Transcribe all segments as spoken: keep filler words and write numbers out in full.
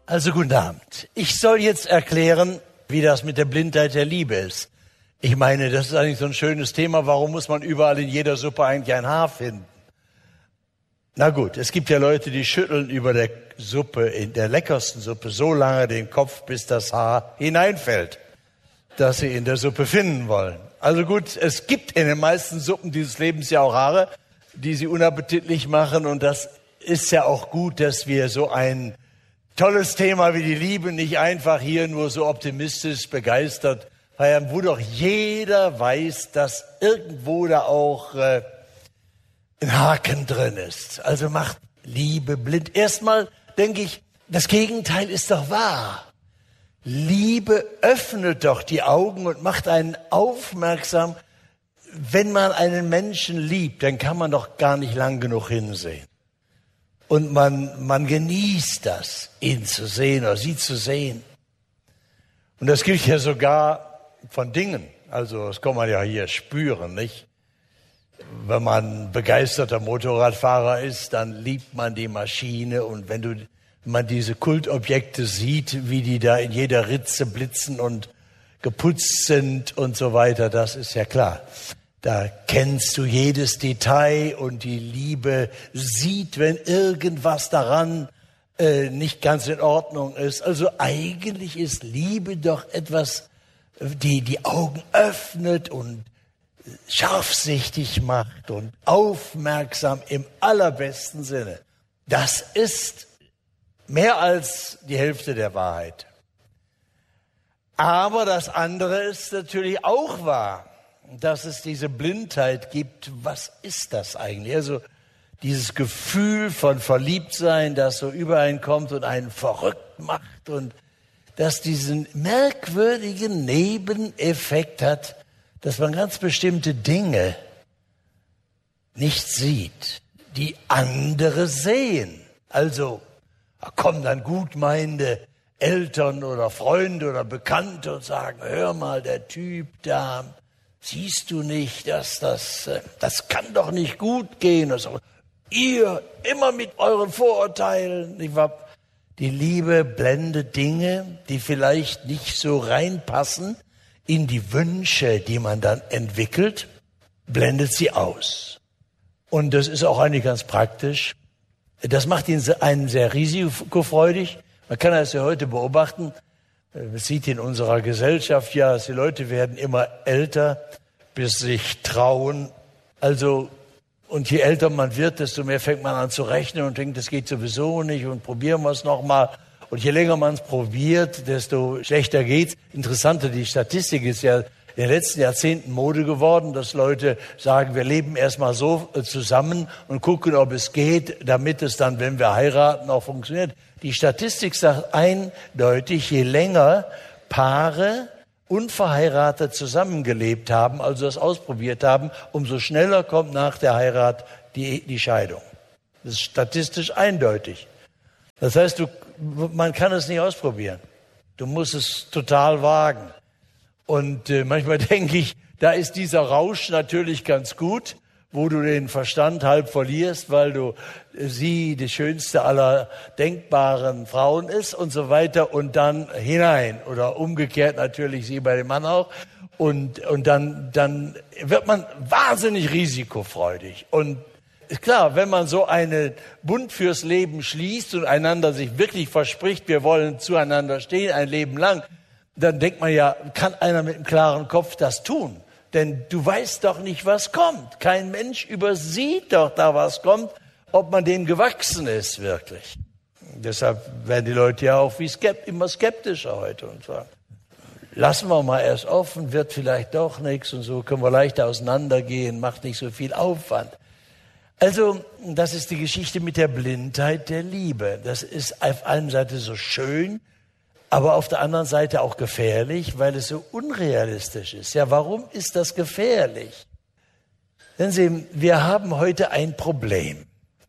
Also guten Abend. Ich soll jetzt erklären, wie das mit der Blindheit der Liebe ist. Ich meine, das ist eigentlich so ein schönes Thema. Warum muss man überall in jeder Suppe eigentlich ein Haar finden? Na gut, es gibt ja Leute, die schütteln über der Suppe, in der leckersten Suppe, so lange den Kopf, bis das Haar hineinfällt, das sie in der Suppe finden wollen. Also gut, es gibt in den meisten Suppen dieses Lebens ja auch Haare, die sie unappetitlich machen. Und das ist ja auch gut, dass wir so ein tolles Thema wie die Liebe nicht einfach hier nur so optimistisch begeistert feiern, wo doch jeder weiß, dass irgendwo da auch äh, ein Haken drin ist. Also macht Liebe blind. Erstmal denke ich, das Gegenteil ist doch wahr. Liebe öffnet doch die Augen und macht einen aufmerksam. Wenn man einen Menschen liebt, dann kann man doch gar nicht lang genug hinsehen. Und man, man genießt das, ihn zu sehen oder sie zu sehen. Und das gilt ja sogar von Dingen. Also das kann man ja hier spüren, nicht? Wenn man begeisterter Motorradfahrer ist, dann liebt man die Maschine. Und wenn du, wenn man diese Kultobjekte sieht, wie die da in jeder Ritze blitzen und geputzt sind und so weiter, das ist ja klar. Da kennst du jedes Detail und die Liebe sieht, wenn irgendwas daran äh, nicht ganz in Ordnung ist. Also eigentlich ist Liebe doch etwas, die die Augen öffnet und scharfsichtig macht und aufmerksam im allerbesten Sinne. Das ist mehr als die Hälfte der Wahrheit. Aber das andere ist natürlich auch wahr. Dass es diese Blindheit gibt, was ist das eigentlich? Also dieses Gefühl von Verliebtsein, das so über einen kommt und einen verrückt macht und das diesen merkwürdigen Nebeneffekt hat, dass man ganz bestimmte Dinge nicht sieht, die andere sehen. Also da kommen dann gutmeinende Eltern oder Freunde oder Bekannte und sagen, hör mal, der Typ da, siehst du nicht, dass das, das kann doch nicht gut gehen. Also, ihr immer mit euren Vorurteilen. Die Liebe blendet Dinge, die vielleicht nicht so reinpassen in die Wünsche, die man dann entwickelt, blendet sie aus. Und das ist auch eigentlich ganz praktisch. Das macht ihn einen sehr risikofreudig. Man kann das ja heute beobachten. Man sieht in unserer Gesellschaft ja, dass die Leute werden immer älter, bis sich trauen. Also, und je älter man wird, desto mehr fängt man an zu rechnen und denkt, das geht sowieso nicht und probieren wir es nochmal. Und je länger man es probiert, desto schlechter geht's. Interessanter, die Statistik ist ja in den letzten Jahrzehnten Mode geworden, dass Leute sagen, wir leben erstmal so zusammen und gucken, ob es geht, damit es dann, wenn wir heiraten, auch funktioniert. Die Statistik sagt eindeutig, je länger Paare unverheiratet zusammengelebt haben, also das ausprobiert haben, umso schneller kommt nach der Heirat die, die Scheidung. Das ist statistisch eindeutig. Das heißt, du, man kann es nicht ausprobieren. Du musst es total wagen. Und äh, manchmal denke ich, da ist dieser Rausch natürlich ganz gut, wo du den Verstand halb verlierst, weil du sie die schönste aller denkbaren Frauen ist und so weiter und dann hinein oder umgekehrt natürlich sie bei dem Mann auch und und dann dann wird man wahnsinnig risikofreudig und ist klar, wenn man so einen Bund fürs Leben schließt und einander sich wirklich verspricht, wir wollen zueinander stehen ein Leben lang, dann denkt man ja, kann einer mit einem klaren Kopf das tun? Denn du weißt doch nicht, was kommt. Kein Mensch übersieht doch da, was kommt, ob man dem gewachsen ist, wirklich. Deshalb werden die Leute ja auch wie skept, immer skeptischer heute und sagen, lassen wir mal erst offen, wird vielleicht doch nichts und so können wir leichter auseinandergehen, macht nicht so viel Aufwand. Also, das ist die Geschichte mit der Blindheit der Liebe. Das ist auf einer Seite so schön, aber auf der anderen Seite auch gefährlich, weil es so unrealistisch ist. Ja, warum ist das gefährlich? Denn Sie, wir haben heute ein Problem.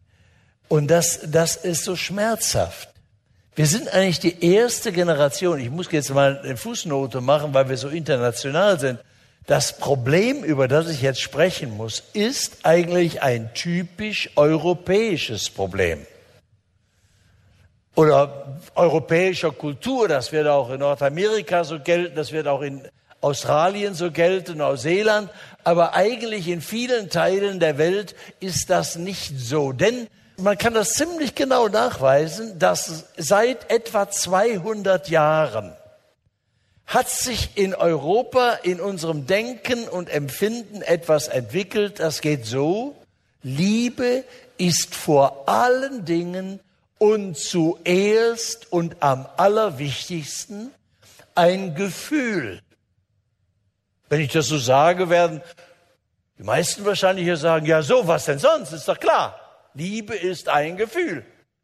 Und das, das ist so schmerzhaft. Wir sind eigentlich die erste Generation, ich muss jetzt mal eine Fußnote machen, weil wir so international sind. Das Problem, über das ich jetzt sprechen muss, ist eigentlich ein typisch europäisches Problem. oder europäischer Kultur. Das wird auch in Nordamerika so gelten, das wird auch in Australien so gelten, Neuseeland. Aber eigentlich in vielen Teilen der Welt ist das nicht so. Denn man kann das ziemlich genau nachweisen, dass seit etwa zweihundert Jahren hat sich in Europa, in unserem Denken und Empfinden etwas entwickelt. Das geht so: Liebe ist vor allen Dingen und zuerst und am allerwichtigsten ein Gefühl. Wenn ich das so sage, werden die meisten wahrscheinlich hier sagen, ja so, was denn sonst? Ist doch klar. Liebe ist ein Gefühl.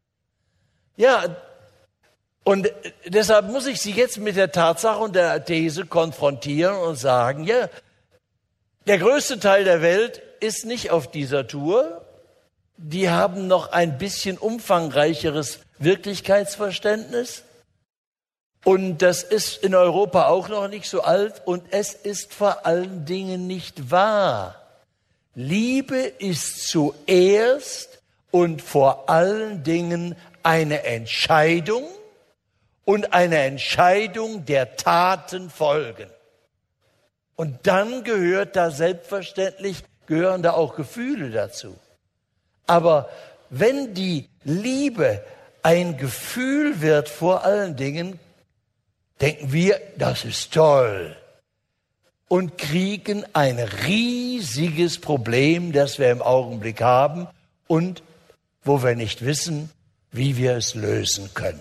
Ja, und deshalb muss ich Sie jetzt mit der Tatsache und der These konfrontieren und sagen, ja, der größte Teil der Welt ist nicht auf dieser Tour. Die haben noch ein bisschen umfangreicheres Wirklichkeitsverständnis. Und das ist in Europa auch noch nicht so alt. Und es ist vor allen Dingen nicht wahr. Liebe ist zuerst und vor allen Dingen eine Entscheidung und eine Entscheidung, der Taten folgen. Und dann gehört da selbstverständlich, gehören da auch Gefühle dazu. Aber wenn die Liebe ein Gefühl wird vor allen Dingen, denken wir, das ist toll. Und kriegen ein riesiges Problem, das wir im Augenblick haben und wo wir nicht wissen, wie wir es lösen können.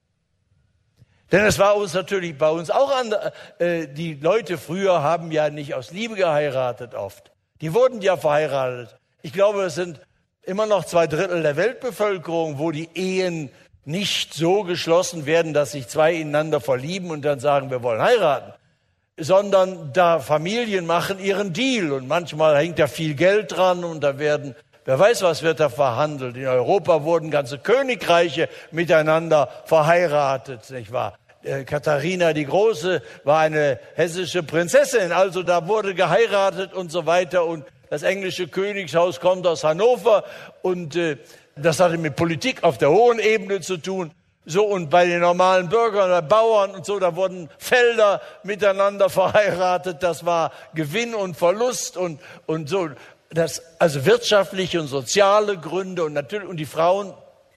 Denn es war uns natürlich bei uns auch an, äh, die Leute früher haben ja nicht aus Liebe geheiratet oft. Die wurden ja verheiratet. Ich glaube, es sind immer noch zwei Drittel der Weltbevölkerung, wo die Ehen nicht so geschlossen werden, dass sich zwei ineinander verlieben und dann sagen, wir wollen heiraten, sondern da Familien machen ihren Deal und manchmal hängt da viel Geld dran und da werden, wer weiß, was wird da verhandelt. In Europa wurden ganze Königreiche miteinander verheiratet, nicht wahr? Äh, Katharina die Große war eine hessische Prinzessin, also da wurde geheiratet und so weiter und das englische Königshaus kommt aus Hannover und äh, das hatte mit Politik auf der hohen Ebene zu tun. So, und bei den normalen Bürgern oder Bauern und so, da wurden Felder miteinander verheiratet. Das war Gewinn und Verlust und, und so. Das, also wirtschaftliche und soziale Gründe und natürlich, und die Frauen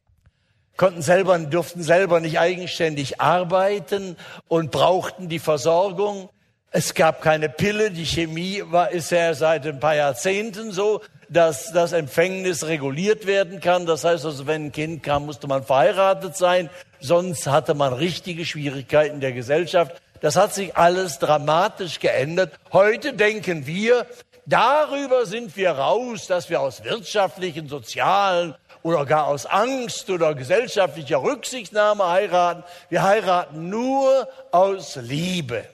konnten selber, durften selber nicht eigenständig arbeiten und brauchten die Versorgung. Es gab keine Pille. Die Chemie war, ist ja seit ein paar Jahrzehnten so, dass das Empfängnis reguliert werden kann. Das heißt also, wenn ein Kind kam, musste man verheiratet sein. Sonst hatte man richtige Schwierigkeiten der Gesellschaft. Das hat sich alles dramatisch geändert. Heute denken wir, darüber sind wir raus, dass wir aus wirtschaftlichen, sozialen oder gar aus Angst oder gesellschaftlicher Rücksichtnahme heiraten. Wir heiraten nur aus Liebe.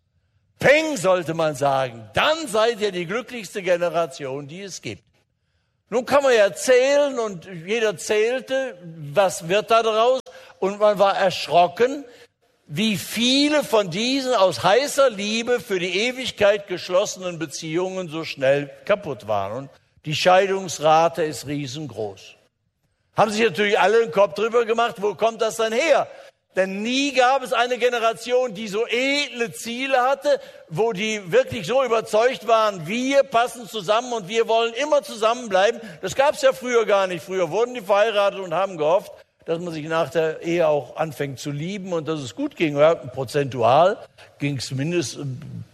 Peng, sollte man sagen, dann seid ihr die glücklichste Generation, die es gibt. Nun kann man ja zählen und jeder zählte, was wird da draus? Und man war erschrocken, wie viele von diesen aus heißer Liebe für die Ewigkeit geschlossenen Beziehungen so schnell kaputt waren. Und die Scheidungsrate ist riesengroß. Haben sich natürlich alle den Kopf drüber gemacht, wo kommt das denn her? Denn nie gab es eine Generation, die so edle Ziele hatte, wo die wirklich so überzeugt waren, wir passen zusammen und wir wollen immer zusammenbleiben. Das gab es ja früher gar nicht. Früher wurden die verheiratet und haben gehofft, dass man sich nach der Ehe auch anfängt zu lieben und dass es gut ging. Ja, prozentual ging es zumindest eine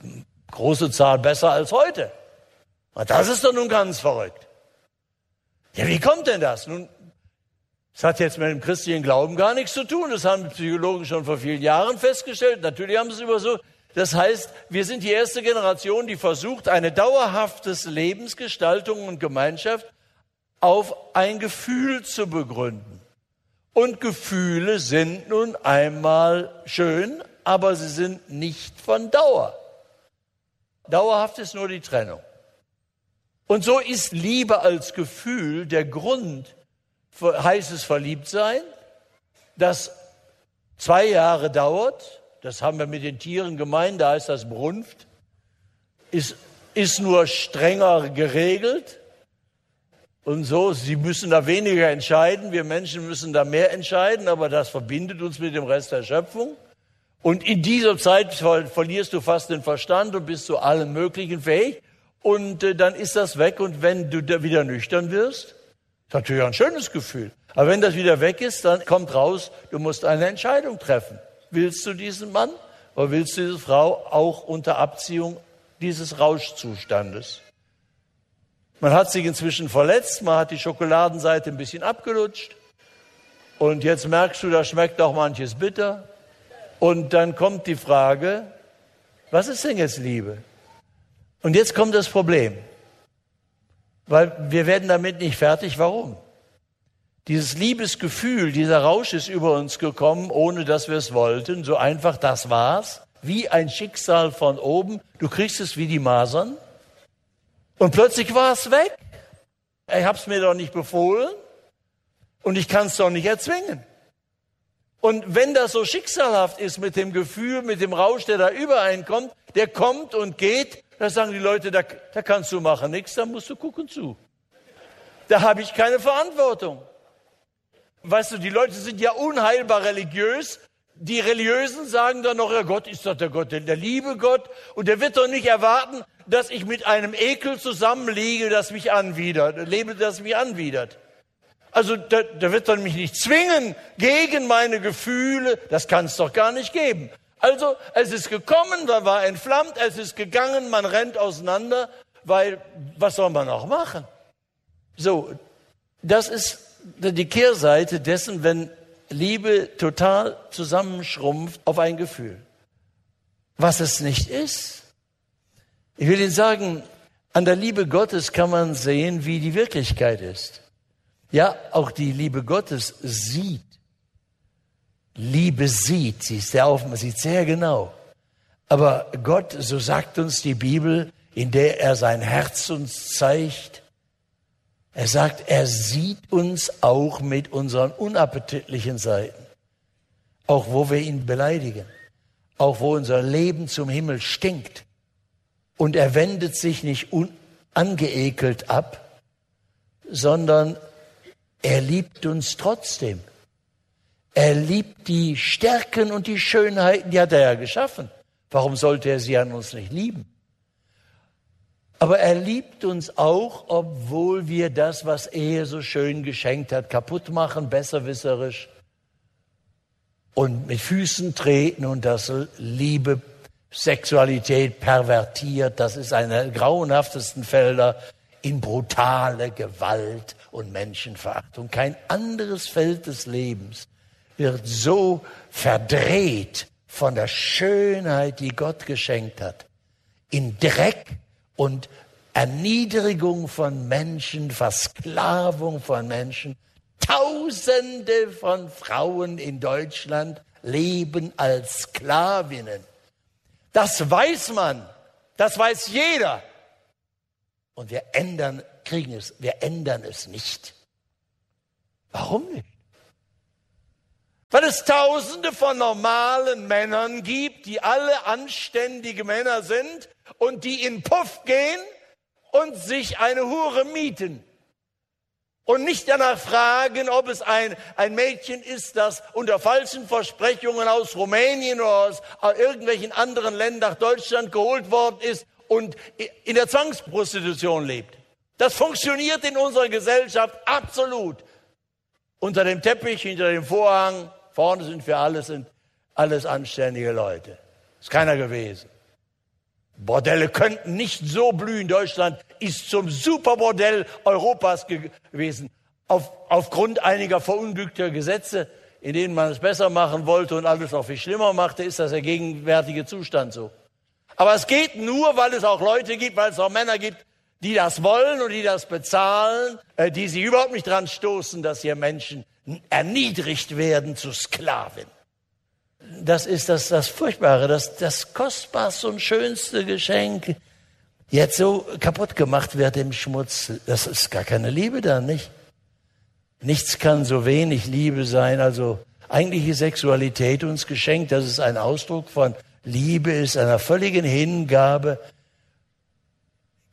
große Zahl besser als heute. Und das ist doch nun ganz verrückt. Ja, wie kommt denn das? Nun, das hat jetzt mit dem christlichen Glauben gar nichts zu tun. Das haben die Psychologen schon vor vielen Jahren festgestellt. Natürlich haben sie es über so. Das heißt, wir sind die erste Generation, die versucht, eine dauerhafte Lebensgestaltung und Gemeinschaft auf ein Gefühl zu begründen. Und Gefühle sind nun einmal schön, aber sie sind nicht von Dauer. Dauerhaft ist nur die Trennung. Und so ist Liebe als Gefühl der Grund für heißes Verliebtsein, das zwei Jahre dauert. Das haben wir mit den Tieren gemeint, da heißt das Brunft. Ist, ist nur strenger geregelt. und so. Sie müssen da weniger entscheiden, wir Menschen müssen da mehr entscheiden, aber das verbindet uns mit dem Rest der Schöpfung. Und in dieser Zeit ver- verlierst du fast den Verstand und bist zu allem Möglichen fähig. Und äh, dann ist das weg. Und wenn du da wieder nüchtern wirst, ist natürlich ein schönes Gefühl. Aber wenn das wieder weg ist, dann kommt raus, du musst eine Entscheidung treffen. Willst du diesen Mann oder willst du diese Frau auch unter Abziehung dieses Rauschzustandes? Man hat sich inzwischen verletzt, man hat die Schokoladenseite ein bisschen abgelutscht. Und jetzt merkst du, da schmeckt auch manches bitter. Und dann kommt die Frage, was ist denn jetzt Liebe? Und jetzt kommt das Problem, weil wir werden damit nicht fertig. Warum? Dieses Liebesgefühl, dieser Rausch ist über uns gekommen, ohne dass wir es wollten. So einfach, das war's. Wie ein Schicksal von oben. Du kriegst es wie die Masern. Und plötzlich war es weg. Ich hab's mir doch nicht befohlen. Und ich kann es doch nicht erzwingen. Und wenn das so schicksalhaft ist mit dem Gefühl, mit dem Rausch, der da übereinkommt, der kommt und geht, da sagen die Leute, da, da kannst du machen nichts, da musst du gucken zu. Da habe ich keine Verantwortung. Weißt du, die Leute sind ja unheilbar religiös. Die Religiösen sagen dann noch, ja, Gott ist doch der Gott, der liebe Gott. Und der wird doch nicht erwarten, dass ich mit einem Ekel zusammenliege, das mich anwidert, lebe, das mich anwidert. Also der, der wird dann mich nicht zwingen gegen meine Gefühle. Das kann es doch gar nicht geben. Also es ist gekommen, man war entflammt, es ist gegangen, man rennt auseinander, weil was soll man auch machen? So, das ist die Kehrseite dessen, wenn Liebe total zusammenschrumpft auf ein Gefühl. Was es nicht ist. Ich will Ihnen sagen, an der Liebe Gottes kann man sehen, wie die Wirklichkeit ist. Ja, auch die Liebe Gottes sieht. Liebe sieht, sie ist sehr offen, sieht sehr genau. Aber Gott, so sagt uns die Bibel, in der er sein Herz uns zeigt, er sagt, er sieht uns auch mit unseren unappetitlichen Seiten. Auch wo wir ihn beleidigen. Auch wo unser Leben zum Himmel stinkt. Und er wendet sich nicht unangeekelt ab, sondern er liebt uns trotzdem. Er liebt die Stärken und die Schönheiten, die hat er ja geschaffen. Warum sollte er sie an uns nicht lieben? Aber er liebt uns auch, obwohl wir das, was er so schön geschenkt hat, kaputt machen, besserwisserisch und mit Füßen treten und das Liebe, Sexualität pervertiert. Das ist einer der grauenhaftesten Felder in brutale Gewalt und Menschenverachtung. Kein anderes Feld des Lebens wird so verdreht von der Schönheit, die Gott geschenkt hat, in Dreck und Erniedrigung von Menschen, Versklavung von Menschen. Tausende von Frauen in Deutschland leben als Sklavinnen. Das weiß man, das weiß jeder. Und wir ändern, kriegen es, wir ändern es nicht. Warum nicht? Weil es Tausende von normalen Männern gibt, die alle anständige Männer sind und die in Puff gehen und sich eine Hure mieten. Und nicht danach fragen, ob es ein, ein Mädchen ist, das unter falschen Versprechungen aus Rumänien oder aus irgendwelchen anderen Ländern nach Deutschland geholt worden ist und in der Zwangsprostitution lebt. Das funktioniert in unserer Gesellschaft absolut. Unter dem Teppich, hinter dem Vorhang, vorne sind wir alle, sind alles anständige Leute. Ist keiner gewesen. Bordelle könnten nicht so blühen. Deutschland ist zum Superbordell Europas gewesen. Auf, aufgrund einiger verunglückter Gesetze, in denen man es besser machen wollte und alles noch viel schlimmer machte, ist das der gegenwärtige Zustand so. Aber es geht nur, weil es auch Leute gibt, weil es auch Männer gibt, die das wollen und die das bezahlen, äh, die sich überhaupt nicht dran stoßen, dass hier Menschen erniedrigt werden zu Sklaven. Das ist das, das Furchtbare, das, das kostbarste und schönste Geschenk jetzt so kaputt gemacht wird im Schmutz. Das ist gar keine Liebe da, nicht? Nichts kann so wenig Liebe sein. Also eigentlich ist Sexualität uns geschenkt. Das ist ein Ausdruck von Liebe, ist einer völligen Hingabe.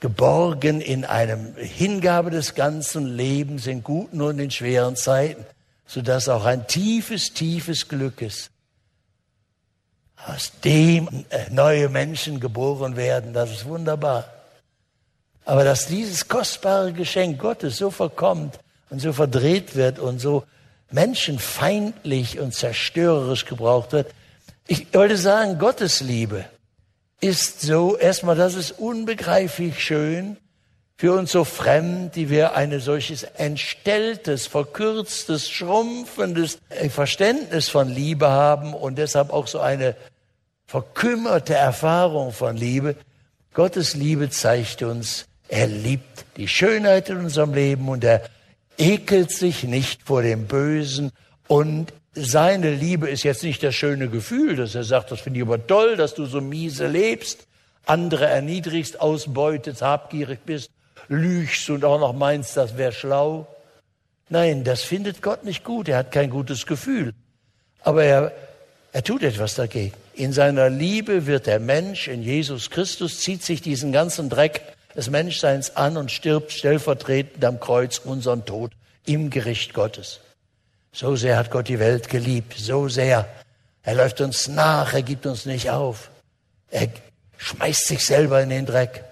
geborgen in einem Hingabe des ganzen Lebens, in guten und in schweren Zeiten, sodass auch ein tiefes, tiefes Glück ist. Aus dem neue Menschen geboren werden, das ist wunderbar. Aber dass dieses kostbare Geschenk Gottes so verkommt und so verdreht wird und so menschenfeindlich und zerstörerisch gebraucht wird. Ich wollte sagen, Gottes Liebe ist so, erstmal, das ist unbegreiflich schön, für uns so fremd, die wir ein solches entstelltes, verkürztes, schrumpfendes Verständnis von Liebe haben und deshalb auch so eine verkümmerte Erfahrung von Liebe. Gottes Liebe zeigt uns, er liebt die Schönheit in unserem Leben und er ekelt sich nicht vor dem Bösen. Und seine Liebe ist jetzt nicht das schöne Gefühl, dass er sagt, das finde ich aber toll, dass du so miese lebst, andere erniedrigst, ausbeutest, habgierig bist, lügst und auch noch meinst, das wäre schlau. Nein, das findet Gott nicht gut. Er hat kein gutes Gefühl. Aber er, er tut etwas dagegen. In seiner Liebe wird der Mensch in Jesus Christus, zieht sich diesen ganzen Dreck des Menschseins an und stirbt stellvertretend am Kreuz unseren Tod im Gericht Gottes. So sehr hat Gott die Welt geliebt, so sehr. Er läuft uns nach, er gibt uns nicht auf. Er schmeißt sich selber in den Dreck.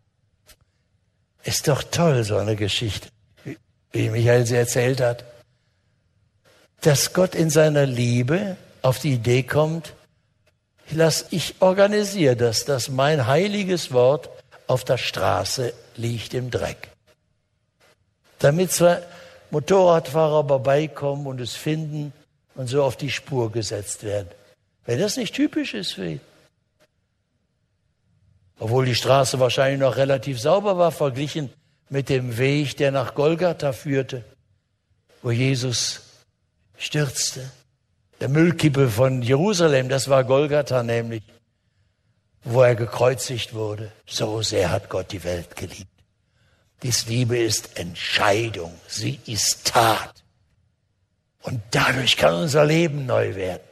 Ist doch toll, so eine Geschichte, wie Michael sie erzählt hat. Dass Gott in seiner Liebe auf die Idee kommt, ich, lass, ich organisiere das, dass mein heiliges Wort auf der Straße liegt im Dreck. Damit zwar Motorradfahrer vorbeikommen und es finden und so auf die Spur gesetzt werden. Wenn das nicht typisch ist für ihn. Obwohl die Straße wahrscheinlich noch relativ sauber war, verglichen mit dem Weg, der nach Golgatha führte, wo Jesus stürzte. Der Müllkippe von Jerusalem, das war Golgatha nämlich, wo er gekreuzigt wurde. So sehr hat Gott die Welt geliebt. Dies Liebe ist Entscheidung, sie ist Tat. Und dadurch kann unser Leben neu werden.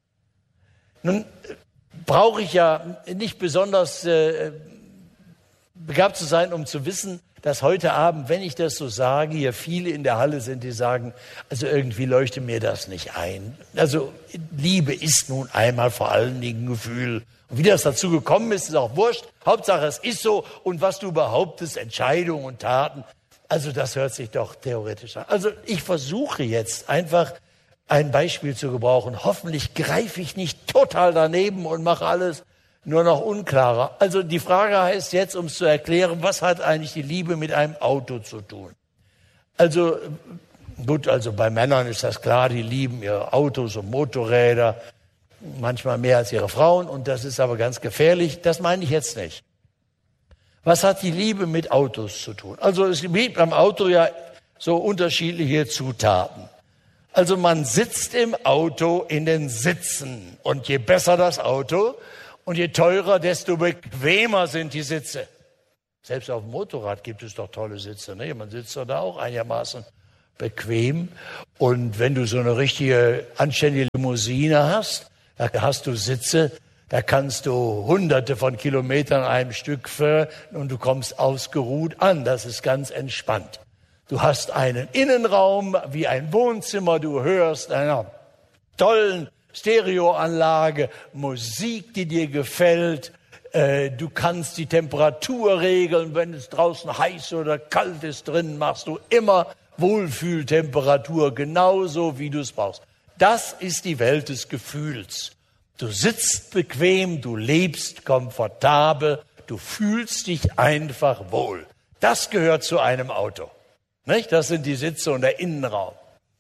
Nun brauche ich ja nicht besonders äh, begabt zu sein, um zu wissen, dass heute Abend, wenn ich das so sage, hier viele in der Halle sind, die sagen, also irgendwie leuchtet mir das nicht ein. Also Liebe ist nun einmal vor allen Dingen ein Gefühl. Und wie das dazu gekommen ist, ist auch wurscht. Hauptsache, es ist so. Und was du behauptest, Entscheidungen und Taten, also das hört sich doch theoretisch an. Also ich versuche jetzt einfach ein Beispiel zu gebrauchen. Hoffentlich greife ich nicht total daneben und mache alles nur noch unklarer. Also die Frage heißt jetzt, um es zu erklären, was hat eigentlich die Liebe mit einem Auto zu tun? Also gut, also bei Männern ist das klar, die lieben ihre Autos und Motorräder, manchmal mehr als ihre Frauen, und das ist aber ganz gefährlich. Das meine ich jetzt nicht. Was hat die Liebe mit Autos zu tun? Also es gibt beim Auto ja so unterschiedliche Zutaten. Also man sitzt im Auto in den Sitzen, und je besser das Auto und je teurer, desto bequemer sind die Sitze. Selbst auf dem Motorrad gibt es doch tolle Sitze, ne? Man sitzt doch da auch einigermaßen bequem. Und wenn du so eine richtige anständige Limousine hast, da hast du Sitze, da kannst du hunderte von Kilometern an einem Stück fahren und du kommst ausgeruht an. Das ist ganz entspannt. Du hast einen Innenraum wie ein Wohnzimmer, du hörst einer tollen Stereoanlage, Musik, die dir gefällt. Äh, du kannst die Temperatur regeln, wenn es draußen heiß oder kalt ist. Drin machst du immer Wohlfühltemperatur, genauso wie du es brauchst. Das ist die Welt des Gefühls. Du sitzt bequem, du lebst komfortabel, du fühlst dich einfach wohl. Das gehört zu einem Auto. Nicht? Das sind die Sitze und der Innenraum.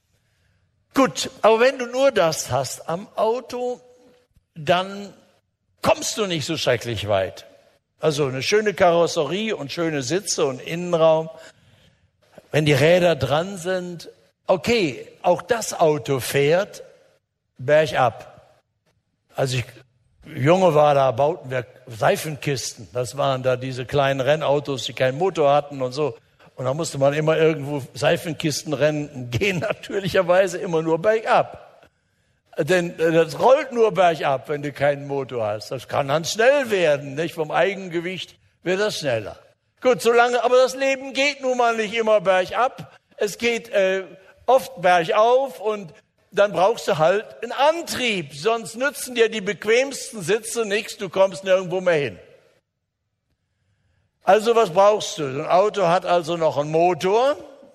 Gut, aber wenn du nur das hast am Auto, dann kommst du nicht so schrecklich weit. Also eine schöne Karosserie und schöne Sitze und Innenraum. Wenn die Räder dran sind, okay, auch das Auto fährt bergab. Als ich Junge war, da bauten wir Seifenkisten. Das waren da diese kleinen Rennautos, die keinen Motor hatten und so. Und da musste man immer irgendwo Seifenkisten rennen, gehen natürlicherweise immer nur bergab. Denn das rollt nur bergab, wenn du keinen Motor hast. Das kann dann schnell werden, nicht? Vom Eigengewicht wird das schneller. Gut, solange, aber das Leben geht nun mal nicht immer bergab. Es geht äh, oft bergauf und dann brauchst du halt einen Antrieb. Sonst nützen dir die bequemsten Sitze nichts, du kommst nirgendwo mehr hin. Also was brauchst du? Ein Auto hat also noch einen Motor,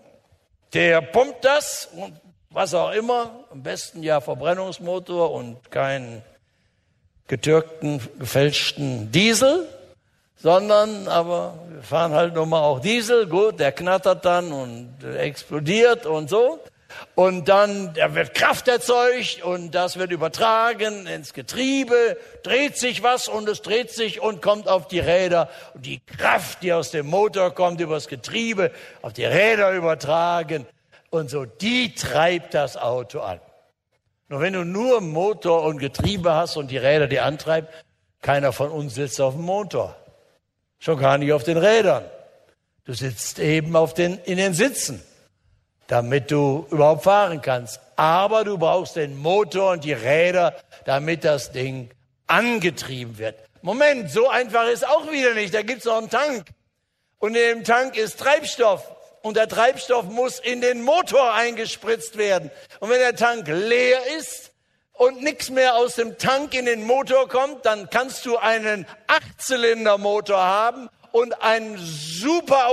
der pumpt das und was auch immer. Am besten ja Verbrennungsmotor und keinen getürkten, gefälschten Diesel. Sondern, aber wir fahren halt nun mal auch Diesel, gut, der knattert dann und explodiert und so. Und dann da wird Kraft erzeugt und das wird übertragen ins Getriebe, dreht sich was und es dreht sich und kommt auf die Räder. Und die Kraft, die aus dem Motor kommt, übers Getriebe, auf die Räder übertragen und so, die treibt das Auto an. Nur wenn du nur Motor und Getriebe hast und die Räder die antreiben, keiner von uns sitzt auf dem Motor. Schon gar nicht auf den Rädern. Du sitzt eben auf den, in den Sitzen, damit du überhaupt fahren kannst. Aber du brauchst den Motor und die Räder, damit das Ding angetrieben wird. Moment, so einfach ist auch wieder nicht. Da gibt's noch einen Tank. Und in dem Tank ist Treibstoff. Und der Treibstoff muss in den Motor eingespritzt werden. Und wenn der Tank leer ist, und nichts mehr aus dem Tank in den Motor kommt, dann kannst du einen Achtzylindermotor haben und ein super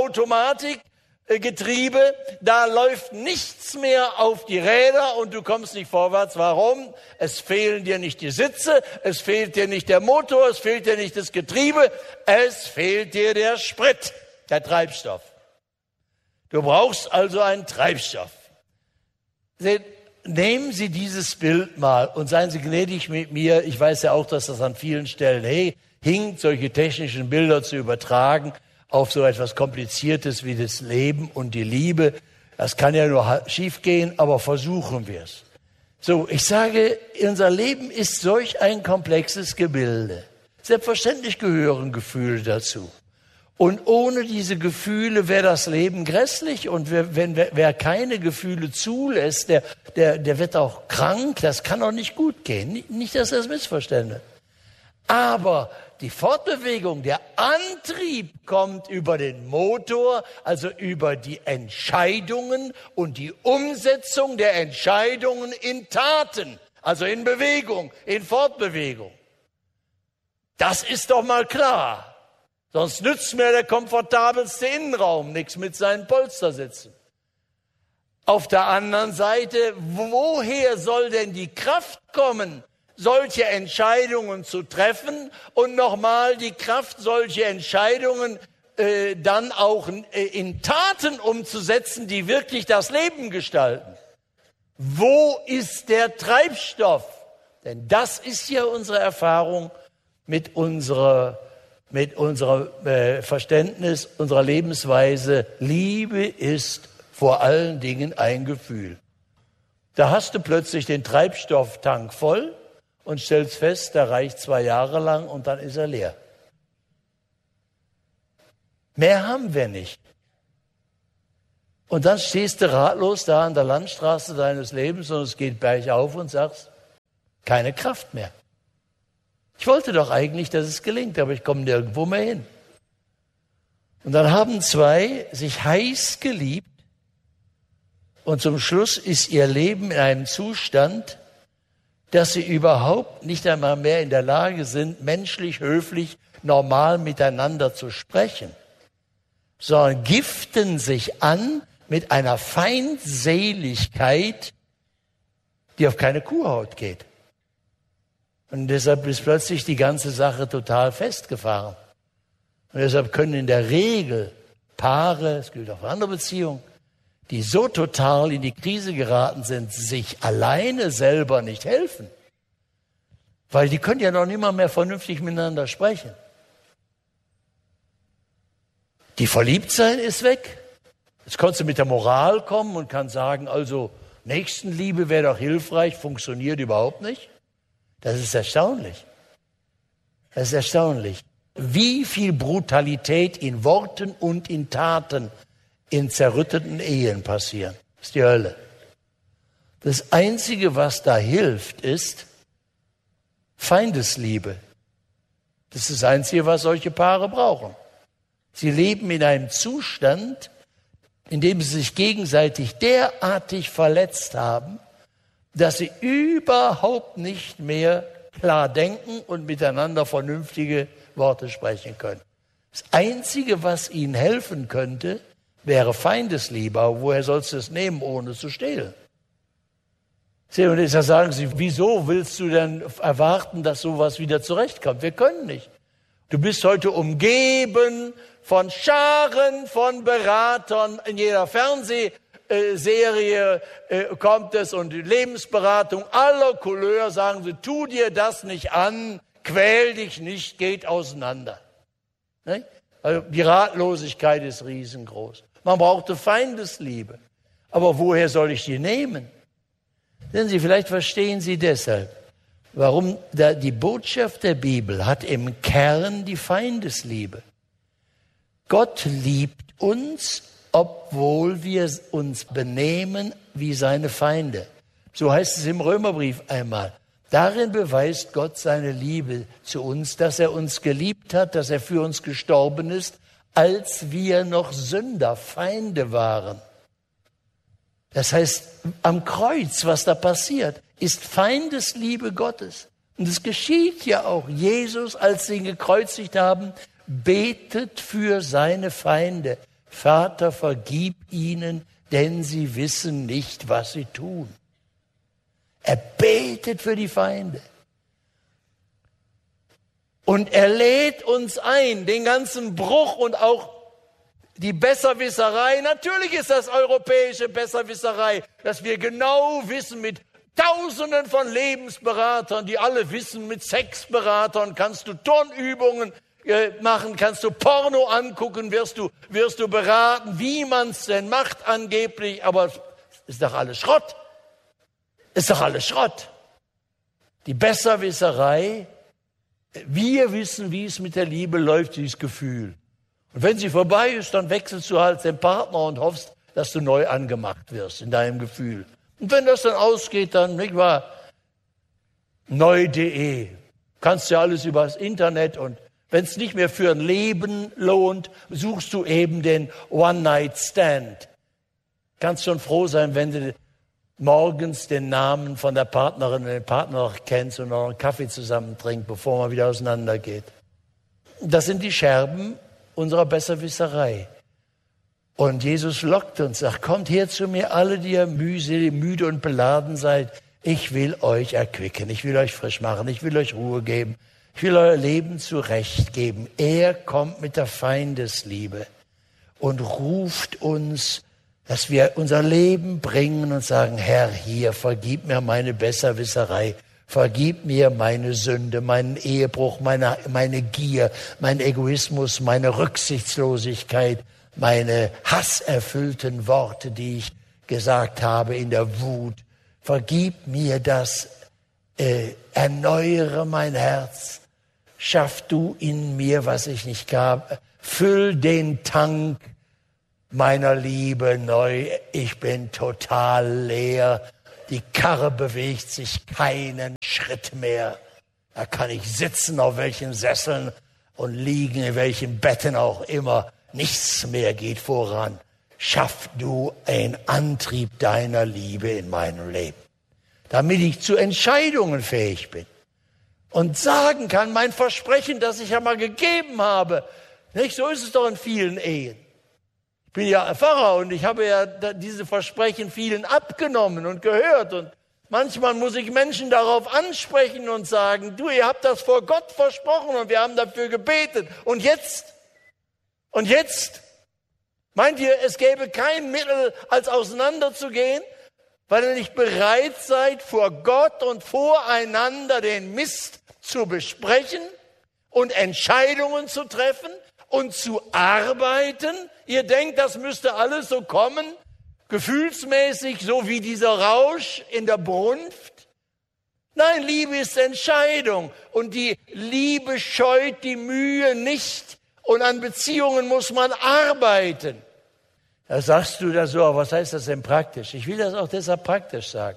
Automatikgetriebe. Da läuft nichts mehr auf die Räder und du kommst nicht vorwärts. Warum? Es fehlen dir nicht die Sitze, es fehlt dir nicht der Motor, es fehlt dir nicht das Getriebe, es fehlt dir der Sprit, der Treibstoff. Du brauchst also einen Treibstoff. Seht, nehmen Sie dieses Bild mal und seien Sie gnädig mit mir. Ich weiß ja auch, dass das an vielen Stellen hey, hinkt, solche technischen Bilder zu übertragen auf so etwas Kompliziertes wie das Leben und die Liebe. Das kann ja nur schief gehen, aber versuchen wir es. So, ich sage, unser Leben ist solch ein komplexes Gebilde. Selbstverständlich gehören Gefühle dazu. Und ohne diese Gefühle wäre das Leben grässlich. Und wer, wenn, wer, wer keine Gefühle zulässt, der, der, der wird auch krank. Das kann auch nicht gut gehen. Nicht, dass das missverstände. Aber die Fortbewegung, der Antrieb kommt über den Motor, also über die Entscheidungen und die Umsetzung der Entscheidungen in Taten, also in Bewegung, in Fortbewegung. Das ist doch mal klar. Sonst nützt mir der komfortabelste Innenraum nichts mit seinen Polstersitzen. Auf der anderen Seite, woher soll denn die Kraft kommen, solche Entscheidungen zu treffen und nochmal die Kraft, solche Entscheidungen äh, dann auch äh, in Taten umzusetzen, die wirklich das Leben gestalten? Wo ist der Treibstoff? Denn das ist ja unsere Erfahrung mit unserer mit unserem äh, Verständnis, unserer Lebensweise. Liebe ist vor allen Dingen ein Gefühl. Da hast du plötzlich den Treibstofftank voll und stellst fest, der reicht zwei Jahre lang und dann ist er leer. Mehr haben wir nicht. Und dann stehst du ratlos da an der Landstraße deines Lebens und es geht bergauf und sagst, keine Kraft mehr. Ich wollte doch eigentlich, dass es gelingt, aber ich komme nirgendwo mehr hin. Und dann haben zwei sich heiß geliebt und zum Schluss ist ihr Leben in einem Zustand, dass sie überhaupt nicht einmal mehr in der Lage sind, menschlich, höflich, normal miteinander zu sprechen, sondern giften sich an mit einer Feindseligkeit, die auf keine Kuhhaut geht. Und deshalb ist plötzlich die ganze Sache total festgefahren. Und deshalb können in der Regel Paare, es gilt auch für andere Beziehungen, die so total in die Krise geraten sind, sich alleine selber nicht helfen. Weil die können ja noch nicht mal mehr vernünftig miteinander sprechen. Die Verliebtsein ist weg. Jetzt kannst du mit der Moral kommen und kann sagen, also Nächstenliebe wäre doch hilfreich, funktioniert überhaupt nicht. Das ist erstaunlich. Das ist erstaunlich. Wie viel Brutalität in Worten und in Taten in zerrütteten Ehen passieren. Das ist die Hölle. Das Einzige, was da hilft, ist Feindesliebe. Das ist das Einzige, was solche Paare brauchen. Sie leben in einem Zustand, in dem sie sich gegenseitig derartig verletzt haben, dass sie überhaupt nicht mehr klar denken und miteinander vernünftige Worte sprechen können. Das Einzige, was ihnen helfen könnte, wäre Feindesliebe. Aber woher sollst du es nehmen, ohne zu stehlen? Und jetzt sagen sie, wieso willst du denn erwarten, dass sowas wieder zurechtkommt? Wir können nicht. Du bist heute umgeben von Scharen von Beratern. In jeder Fernsehserie äh, kommt es und die Lebensberatung aller Couleur sagen sie, tu dir das nicht an, quäl dich nicht, geht auseinander. Ne? Also die Ratlosigkeit ist riesengroß. Man brauchte Feindesliebe. Aber woher soll ich die nehmen? Denn Sie, vielleicht verstehen Sie deshalb, warum da die Botschaft der Bibel hat im Kern die Feindesliebe. Gott liebt uns, obwohl wir uns benehmen wie seine Feinde. So heißt es im Römerbrief einmal. Darin beweist Gott seine Liebe zu uns, dass er uns geliebt hat, dass er für uns gestorben ist, als wir noch Sünder, Feinde waren. Das heißt, am Kreuz, was da passiert, ist Feindesliebe Gottes. Und es geschieht ja auch. Jesus, als sie ihn gekreuzigt haben, betet für seine Feinde. Vater, vergib ihnen, denn sie wissen nicht, was sie tun. Er betet für die Feinde. Und er lädt uns ein, den ganzen Bruch und auch die Besserwisserei. Natürlich ist das europäische Besserwisserei, dass wir genau wissen mit Tausenden von Lebensberatern, die alle wissen, mit Sexberatern kannst du Turnübungen äh, machen, kannst du Porno angucken, wirst du, wirst du beraten, wie man es denn macht angeblich, aber es ist doch alles Schrott. Ist doch alles Schrott. Die Besserwisserei, wir wissen, wie es mit der Liebe läuft, dieses Gefühl. Und wenn sie vorbei ist, dann wechselst du halt den Partner und hoffst, dass du neu angemacht wirst in deinem Gefühl. Und wenn das dann ausgeht, dann, nicht wahr, neu punkt de. Kannst ja alles über das Internet und wenn es nicht mehr für ein Leben lohnt, suchst du eben den One-Night-Stand. Kannst schon froh sein, wenn du morgens den Namen von der Partnerin und den Partner noch kennst und noch einen Kaffee zusammen trinkt, bevor man wieder auseinandergeht. Das sind die Scherben unserer Besserwisserei. Und Jesus lockt uns, sagt, kommt her zu mir, alle, die ihr müde und beladen seid. Ich will euch erquicken, ich will euch frisch machen, ich will euch Ruhe geben, ich will euer Leben zurechtgeben. Er kommt mit der Feindesliebe und ruft uns, dass wir unser Leben bringen und sagen, Herr, hier, vergib mir meine Besserwisserei. Vergib mir meine Sünde, meinen Ehebruch, meine, meine Gier, mein Egoismus, meine Rücksichtslosigkeit, meine hasserfüllten Worte, die ich gesagt habe in der Wut. Vergib mir das, äh, erneuere mein Herz, schaff du in mir, was ich nicht gab, füll den Tank meiner Liebe neu, ich bin total leer. Die Karre bewegt sich keinen Schritt mehr. Da kann ich sitzen auf welchen Sesseln und liegen, in welchen Betten auch immer. Nichts mehr geht voran. Schaff du einen Antrieb deiner Liebe in meinem Leben, damit ich zu Entscheidungen fähig bin und sagen kann, mein Versprechen, das ich ja mal gegeben habe, nicht? So ist es doch in vielen Ehen. Ich bin ja Pfarrer und ich habe ja diese Versprechen vielen abgenommen und gehört. Und manchmal muss ich Menschen darauf ansprechen und sagen, du, ihr habt das vor Gott versprochen und wir haben dafür gebetet. Und jetzt? Und jetzt? Meint ihr, es gäbe kein Mittel, als auseinanderzugehen, weil ihr nicht bereit seid, vor Gott und voreinander den Mist zu besprechen und Entscheidungen zu treffen und zu arbeiten? Ihr denkt, das müsste alles so kommen, gefühlsmäßig, so wie dieser Rausch in der Brunft? Nein, Liebe ist Entscheidung und die Liebe scheut die Mühe nicht und an Beziehungen muss man arbeiten. Da sagst du das so, aber was heißt das denn praktisch? Ich will das auch deshalb praktisch sagen.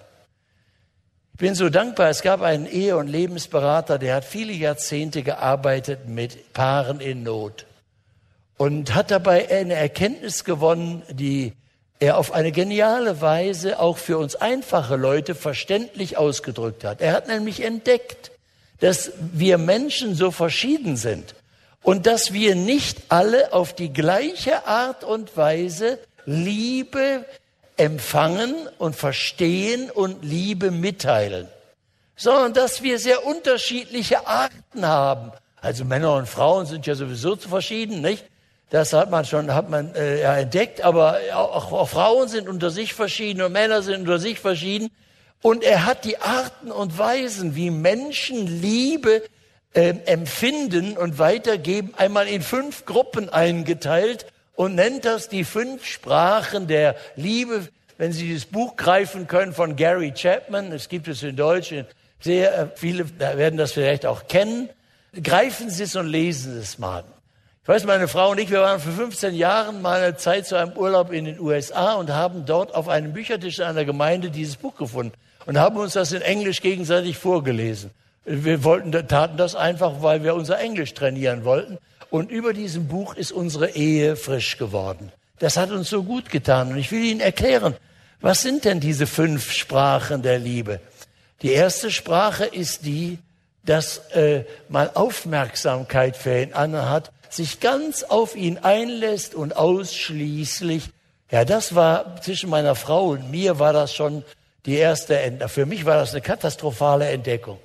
Ich bin so dankbar, es gab einen Ehe- und Lebensberater, der hat viele Jahrzehnte gearbeitet mit Paaren in Not. und hat dabei eine Erkenntnis gewonnen, die er auf eine geniale Weise auch für uns einfache Leute verständlich ausgedrückt hat. Er hat nämlich entdeckt, dass wir Menschen so verschieden sind und dass wir nicht alle auf die gleiche Art und Weise Liebe empfangen und verstehen und Liebe mitteilen, sondern dass wir sehr unterschiedliche Arten haben. Also Männer und Frauen sind ja sowieso zu verschieden, nicht? Das hat man schon hat man äh, ja, entdeckt, aber auch, auch Frauen sind unter sich verschieden und Männer sind unter sich verschieden. Und er hat die Arten und Weisen, wie Menschen Liebe äh, empfinden und weitergeben, einmal in fünf Gruppen eingeteilt und nennt das die fünf Sprachen der Liebe. Wenn Sie das Buch greifen können von Gary Chapman, es gibt es in Deutsch, sehr viele werden das vielleicht auch kennen, greifen Sie es und lesen es mal. Ich weiß, meine Frau und ich, wir waren vor fünfzehn Jahren mal eine Zeit zu einem Urlaub in den U S A und haben dort auf einem Büchertisch in einer Gemeinde dieses Buch gefunden und haben uns das in Englisch gegenseitig vorgelesen. Wir wollten, taten das einfach, weil wir unser Englisch trainieren wollten. Und über diesem Buch ist unsere Ehe frisch geworden. Das hat uns so gut getan. Und ich will Ihnen erklären, was sind denn diese fünf Sprachen der Liebe? Die erste Sprache ist die, dass äh, man Aufmerksamkeit für ihn anhat, sich ganz auf ihn einlässt und ausschließlich, ja, das war zwischen meiner Frau und mir war das schon die erste Entdeckung. Für mich war das eine katastrophale Entdeckung.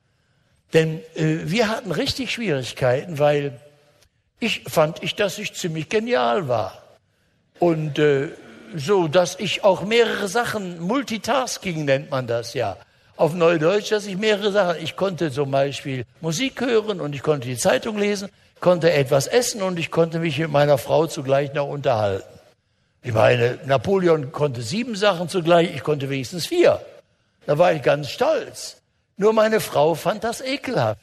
Denn äh, wir hatten richtig Schwierigkeiten, weil ich fand, ich, dass ich ziemlich genial war. Und äh, so, dass ich auch mehrere Sachen, Multitasking nennt man das ja, auf Neudeutsch, dass ich mehrere Sachen, ich konnte zum Beispiel Musik hören und ich konnte die Zeitung lesen, konnte etwas essen und ich konnte mich mit meiner Frau zugleich noch unterhalten. Ich meine, Napoleon konnte sieben Sachen zugleich, ich konnte wenigstens vier. Da war ich ganz stolz. Nur meine Frau fand das ekelhaft.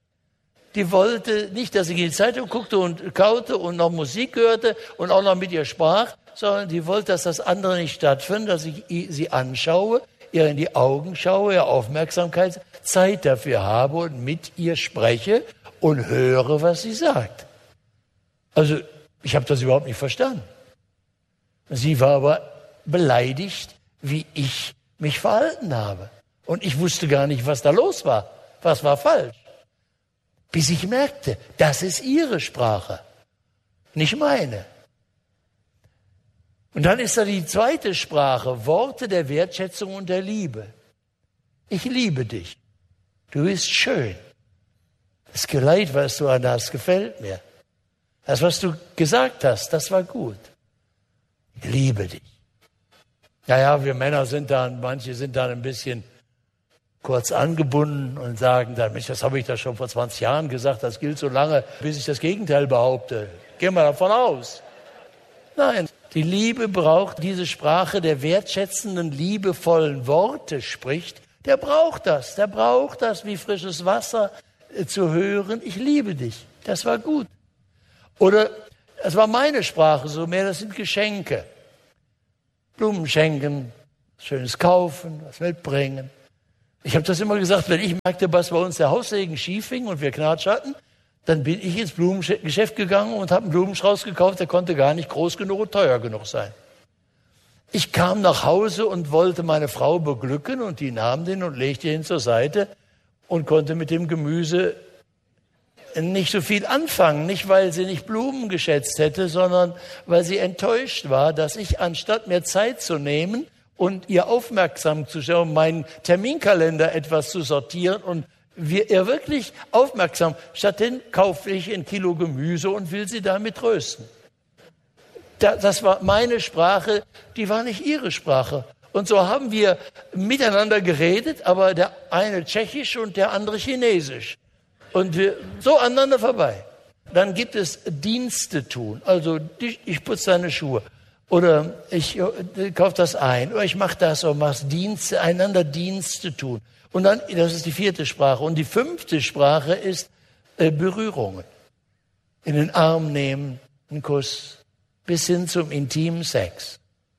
Die wollte nicht, dass ich in die Zeitung guckte und kaute und noch Musik hörte und auch noch mit ihr sprach, sondern die wollte, dass das andere nicht stattfindet, dass ich sie anschaue, ihr in die Augen schaue, ihr Aufmerksamkeit, Zeit dafür habe und mit ihr spreche und höre, was sie sagt. Also, ich habe das überhaupt nicht verstanden. Sie war aber beleidigt, wie ich mich verhalten habe. Und ich wusste gar nicht, was da los war. Was war falsch? Bis ich merkte, das ist ihre Sprache, nicht meine. Und dann ist da die zweite Sprache, Worte der Wertschätzung und der Liebe. Ich liebe dich. Du bist schön. Das Geleit, was du an hast, gefällt mir. Das, was du gesagt hast, das war gut. Ich liebe dich. Naja, wir Männer sind dann, manche sind dann ein bisschen kurz angebunden und sagen dann, Mensch, das habe ich da schon vor zwanzig Jahren gesagt, das gilt so lange, bis ich das Gegenteil behaupte. Gehen wir davon aus. Nein, die Liebe braucht diese Sprache der wertschätzenden, liebevollen Worte spricht. Der braucht das, der braucht das wie frisches Wasser äh, zu hören. Ich liebe dich, das war gut. Oder, das war meine Sprache so mehr, das sind Geschenke. Blumen schenken, schönes kaufen, was mitbringen. Ich habe das immer gesagt, wenn ich merkte, dass bei uns der Haussegen schief hing und wir Knatsch hatten, dann bin ich ins Blumengeschäft gegangen und habe einen Blumenstrauß gekauft, der konnte gar nicht groß genug und teuer genug sein. Ich kam nach Hause und wollte meine Frau beglücken und die nahm den und legte ihn zur Seite und konnte mit dem Gemüse nicht so viel anfangen. Nicht, weil sie nicht Blumen geschätzt hätte, sondern weil sie enttäuscht war, dass ich, anstatt mir Zeit zu nehmen und ihr aufmerksam zu schauen, meinen Terminkalender etwas zu sortieren und wir, ihr wirklich aufmerksam, stattdessen kaufe ich ein Kilo Gemüse und will sie damit trösten. Da, das war meine Sprache, die war nicht ihre Sprache. Und so haben wir miteinander geredet, aber der eine Tschechisch und der andere Chinesisch. Und wir so aneinander vorbei. Dann gibt es Dienste tun. Also ich putze deine Schuhe. Oder ich kaufe das ein. Oder ich mache das oder mache Dienste, einander Dienste tun. Und dann, das ist die vierte Sprache. Und die fünfte Sprache ist äh, Berührungen. In den Arm nehmen, einen Kuss, bis hin zum intimen Sex.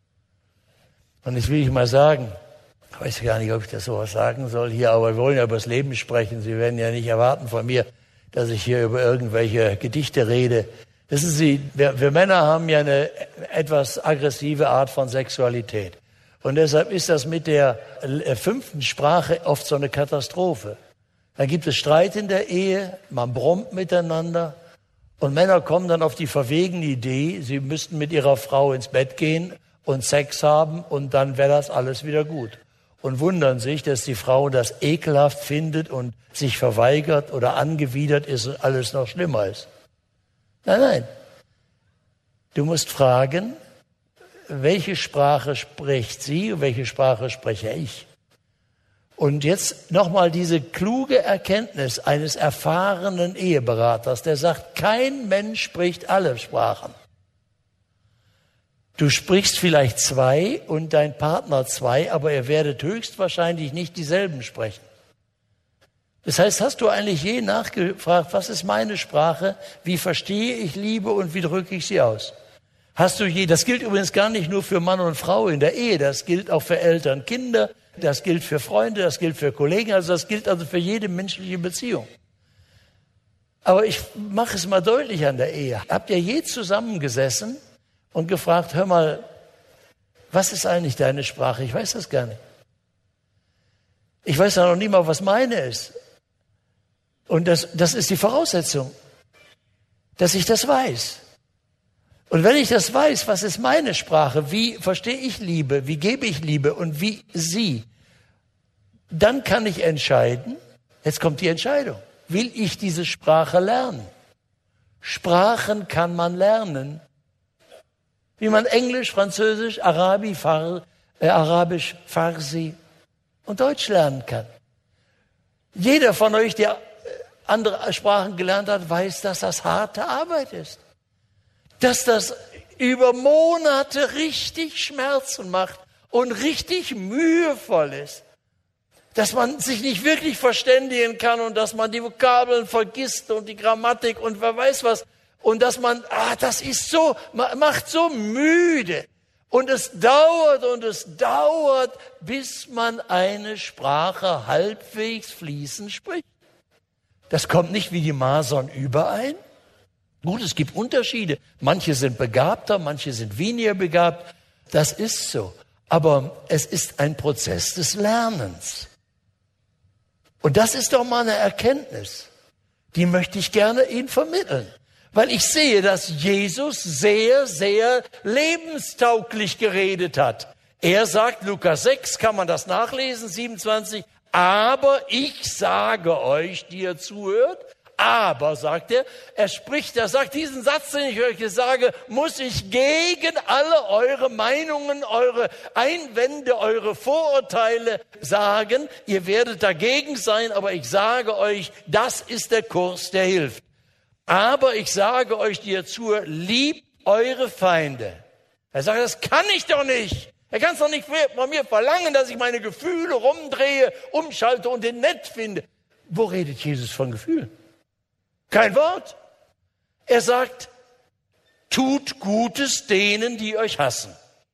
Und jetzt will ich mal sagen, ich weiß gar nicht, ob ich das sowas sagen soll hier, aber wir wollen ja über das Leben sprechen. Sie werden ja nicht erwarten von mir, dass ich hier über irgendwelche Gedichte rede. Wissen Sie, wir, wir Männer haben ja eine etwas aggressive Art von Sexualität. Und deshalb ist das mit der fünften Sprache oft so eine Katastrophe. Dann gibt es Streit in der Ehe, man brummt miteinander und Männer kommen dann auf die verwegene Idee, sie müssten mit ihrer Frau ins Bett gehen und Sex haben und dann wäre das alles wieder gut. Und wundern sich, dass die Frau das ekelhaft findet und sich verweigert oder angewidert ist und alles noch schlimmer ist. Nein, nein. Du musst fragen, welche Sprache spricht sie und welche Sprache spreche ich? Und jetzt nochmal diese kluge Erkenntnis eines erfahrenen Eheberaters, der sagt, kein Mensch spricht alle Sprachen. Du sprichst vielleicht zwei und dein Partner zwei, aber ihr werdet höchstwahrscheinlich nicht dieselben sprechen. Das heißt, hast du eigentlich je nachgefragt, was ist meine Sprache, wie verstehe ich Liebe und wie drücke ich sie aus? Hast du je, das gilt übrigens gar nicht nur für Mann und Frau in der Ehe, das gilt auch für Eltern, Kinder, das gilt für Freunde, das gilt für Kollegen, also das gilt also für jede menschliche Beziehung. Aber ich mache es mal deutlich an der Ehe. Habt ihr je zusammengesessen und gefragt, hör mal, was ist eigentlich deine Sprache? Ich weiß das gar nicht. Ich weiß ja noch nie mal, was meine ist. Und das, das ist die Voraussetzung, dass ich das weiß. Und wenn ich das weiß, was ist meine Sprache, wie verstehe ich Liebe, wie gebe ich Liebe und wie sie, dann kann ich entscheiden, jetzt kommt die Entscheidung, will ich diese Sprache lernen? Sprachen kann man lernen, wie man Englisch, Französisch, Arabi, Far, äh, Arabisch, Farsi und Deutsch lernen kann. Jeder von euch, der andere Sprachen gelernt hat, weiß, dass das harte Arbeit ist. Dass das über Monate richtig Schmerzen macht und richtig mühevoll ist. Dass man sich nicht wirklich verständigen kann und dass man die Vokabeln vergisst und die Grammatik und wer weiß was. Und dass man, ah, das ist so, macht so müde. Und es dauert und es dauert, bis man eine Sprache halbwegs fließend spricht. Das kommt nicht wie die Masern überein. Gut, es gibt Unterschiede. Manche sind begabter, manche sind weniger begabt. Das ist so. Aber es ist ein Prozess des Lernens. Und das ist doch mal eine Erkenntnis. Die möchte ich gerne Ihnen vermitteln. Weil ich sehe, dass Jesus sehr, sehr lebenstauglich geredet hat. Er sagt, Lukas sechs, kann man das nachlesen, siebenundzwanzig, aber ich sage euch, die ihr zuhört, aber, sagt er, er spricht, er sagt, diesen Satz, den ich euch sage, muss ich gegen alle eure Meinungen, eure Einwände, eure Vorurteile sagen. Ihr werdet dagegen sein, aber ich sage euch, das ist der Kurs, der hilft. Aber ich sage euch, die ihr zuhört, liebt eure Feinde. Er sagt, das kann ich doch nicht. Er kann es doch nicht von mir verlangen, dass ich meine Gefühle rumdrehe, umschalte und den nett finde. Wo redet Jesus von Gefühlen? Kein Wort. Er sagt, tut Gutes denen, die euch hassen.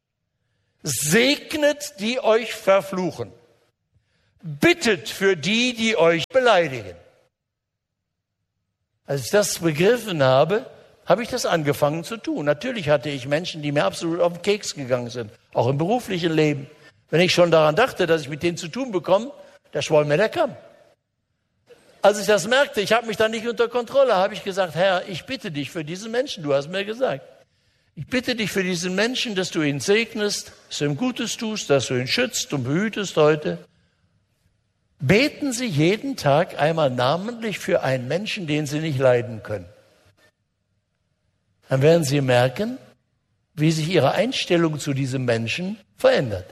Segnet, die euch verfluchen. Bittet für die, die euch beleidigen. Als ich das begriffen habe, habe ich das angefangen zu tun. Natürlich hatte ich Menschen, die mir absolut auf den Keks gegangen sind, auch im beruflichen Leben. Wenn ich schon daran dachte, dass ich mit denen zu tun bekomme, da schwoll mir der Kamm. Als ich das merkte, ich habe mich dann nicht unter Kontrolle, habe ich gesagt, Herr, ich bitte dich für diesen Menschen, du hast mir gesagt, ich bitte dich für diesen Menschen, dass du ihn segnest, dass du ihm Gutes tust, dass du ihn schützt und behütest heute. Beten Sie jeden Tag einmal namentlich für einen Menschen, den Sie nicht leiden können. Dann werden Sie merken, wie sich Ihre Einstellung zu diesem Menschen verändert.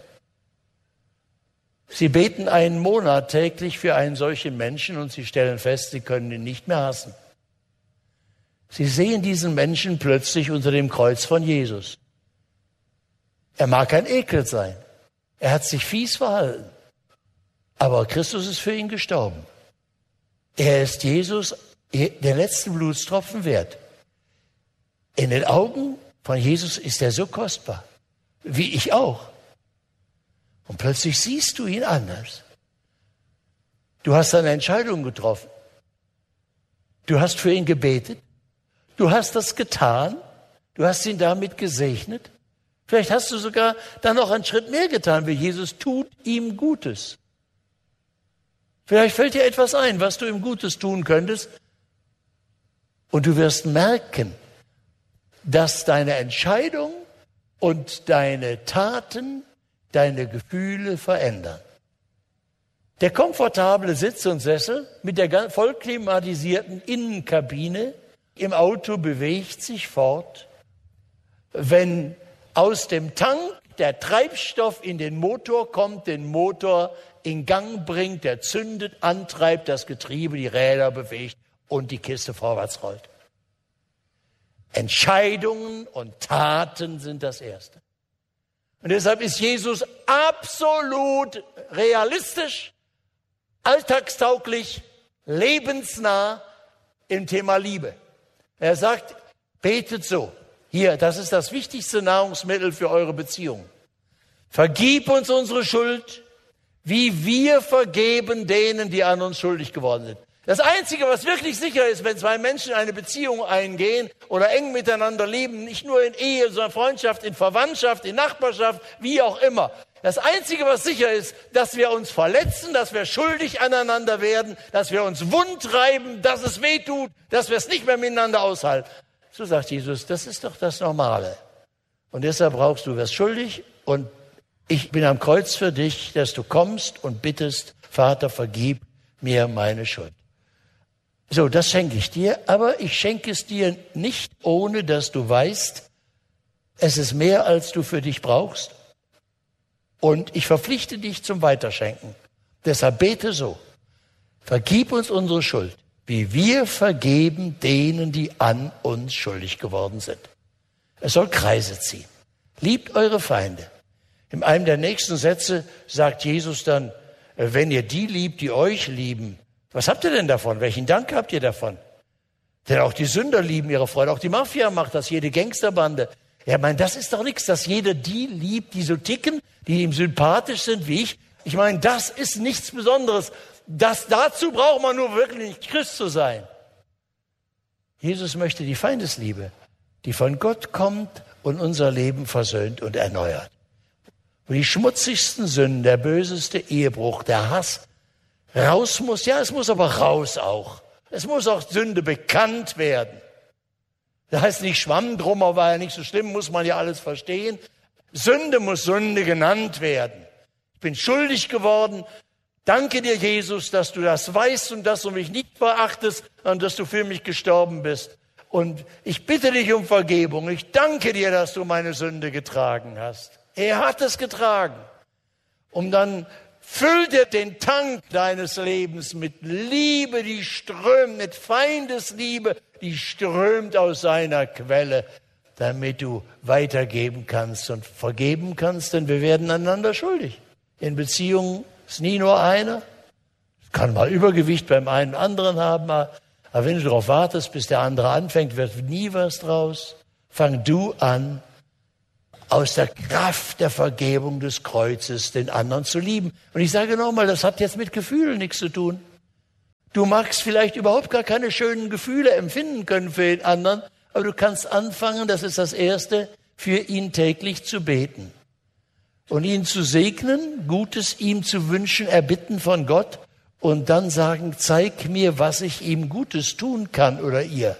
Sie beten einen Monat täglich für einen solchen Menschen und Sie stellen fest, Sie können ihn nicht mehr hassen. Sie sehen diesen Menschen plötzlich unter dem Kreuz von Jesus. Er mag ein Ekel sein. Er hat sich fies verhalten. Aber Christus ist für ihn gestorben. Er ist Jesus den letzten Blutstropfen wert. In den Augen von Jesus ist er so kostbar, wie ich auch. Und plötzlich siehst du ihn anders. Du hast eine Entscheidung getroffen. Du hast für ihn gebetet. Du hast das getan, du hast ihn damit gesegnet. Vielleicht hast du sogar dann noch einen Schritt mehr getan, wie Jesus tut ihm Gutes. Vielleicht fällt dir etwas ein, was du ihm Gutes tun könntest. Und du wirst merken, dass deine Entscheidung und deine Taten deine Gefühle verändern. Der komfortable Sitz und Sessel mit der voll klimatisierten Innenkabine im Auto bewegt sich fort, wenn aus dem Tank der Treibstoff in den Motor kommt, den Motor in Gang bringt, der zündet, antreibt, das Getriebe, die Räder bewegt und die Kiste vorwärts rollt. Entscheidungen und Taten sind das Erste. Und deshalb ist Jesus absolut realistisch, alltagstauglich, lebensnah im Thema Liebe. Er sagt, betet so. Hier, das ist das wichtigste Nahrungsmittel für eure Beziehung. Vergib uns unsere Schuld, wie wir vergeben denen, die an uns schuldig geworden sind. Das Einzige, was wirklich sicher ist, wenn zwei Menschen eine Beziehung eingehen oder eng miteinander leben, nicht nur in Ehe, sondern Freundschaft, in Verwandtschaft, in Nachbarschaft, wie auch immer. Das Einzige, was sicher ist, dass wir uns verletzen, dass wir schuldig aneinander werden, dass wir uns wund reiben, dass es weh tut, dass wir es nicht mehr miteinander aushalten. So sagt Jesus, das ist doch das Normale. Und deshalb brauchst du, wirst schuldig und ich bin am Kreuz für dich, dass du kommst und bittest, Vater, vergib mir meine Schuld. So, das schenke ich dir, aber ich schenke es dir nicht, ohne dass du weißt, es ist mehr, als du für dich brauchst. Und ich verpflichte dich zum Weiterschenken. Deshalb bete so, vergib uns unsere Schuld, wie wir vergeben denen, die an uns schuldig geworden sind. Es soll Kreise ziehen. Liebt eure Feinde. In einem der nächsten Sätze sagt Jesus dann, wenn ihr die liebt, die euch lieben, was habt ihr denn davon? Welchen Dank habt ihr davon? Denn auch die Sünder lieben ihre Freunde. Auch die Mafia macht das, jede Gangsterbande. Ja, ich meine, das ist doch nichts, dass jeder die liebt, die so ticken, die ihm sympathisch sind wie ich. Ich meine, das ist nichts Besonderes. Das, dazu braucht man nur wirklich nicht Christ zu sein. Jesus möchte die Feindesliebe, die von Gott kommt und unser Leben versöhnt und erneuert. Und die schmutzigsten Sünden, der böseste Ehebruch, der Hass, raus muss. Ja, es muss aber raus auch. Es muss auch Sünde bekannt werden. Das heißt nicht Schwamm drum, aber war ja nicht so schlimm, muss man ja alles verstehen. Sünde muss Sünde genannt werden. Ich bin schuldig geworden. Danke dir, Jesus, dass du das weißt und dass du mich nicht verachtest und dass du für mich gestorben bist. Und ich bitte dich um Vergebung. Ich danke dir, dass du meine Sünde getragen hast. Er hat es getragen. Um dann füllt er den Tank deines Lebens mit Liebe, die strömt, mit Feindesliebe, die strömt aus seiner Quelle, damit du weitergeben kannst und vergeben kannst, denn wir werden einander schuldig. In Beziehungen ist nie nur einer. Es kann mal Übergewicht beim einen anderen haben, aber wenn du darauf wartest, bis der andere anfängt, wird nie was draus. Fang du an, aus der Kraft der Vergebung des Kreuzes den anderen zu lieben. Und ich sage nochmal, das hat jetzt mit Gefühlen nichts zu tun. Du magst vielleicht überhaupt gar keine schönen Gefühle empfinden können für den anderen, aber du kannst anfangen, das ist das Erste, für ihn täglich zu beten. Und ihn zu segnen, Gutes ihm zu wünschen, erbitten von Gott und dann sagen, zeig mir, was ich ihm Gutes tun kann oder ihr.